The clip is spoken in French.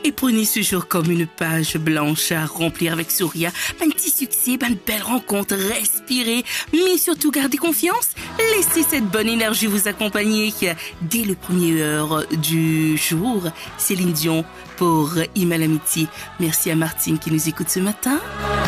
et prenez ce jour comme une page blanche à remplir avec sourire. Un petit succès, une belle rencontre, respirez, mais surtout gardez confiance. Laissez cette bonne énergie vous accompagner dès le premier heure du jour. Céline Dion pour Ima l'amitié. Merci à Martine qui nous écoute ce matin.